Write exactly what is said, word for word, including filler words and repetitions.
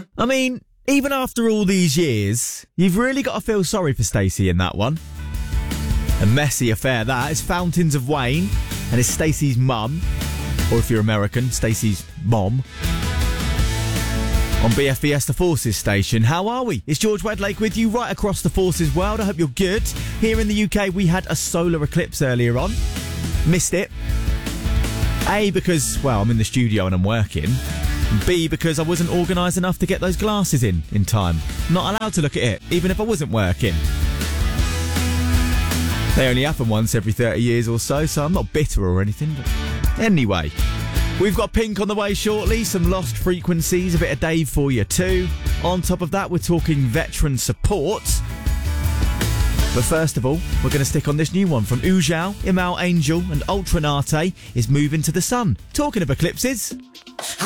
I mean, even after all these years, you've really got to feel sorry for Stacey in that one. A messy affair that. It's Fountains of Wayne, and it's Stacey's mum, or if you're American, Stacey's mom. On B F Fiesta Forces station. How are we? It's George Wedlake with you right across the Forces world. I hope you're good. Here in the U K, we had a solar eclipse earlier on. Missed it. A, because, well, I'm in the studio and I'm working. B, because I wasn't organised enough to get those glasses in in time. Not allowed to look at it, even if I wasn't working. They only happen once every thirty years or so, so I'm not bitter or anything. But anyway, we've got Pink on the way shortly, some Lost Frequencies, a bit of Dave for you too. On top of that, we're talking veteran support. But first of all, we're going to stick on this new one from Ujao, Imal Angel and Ultranate is Moving to the Sun. Talking of eclipses...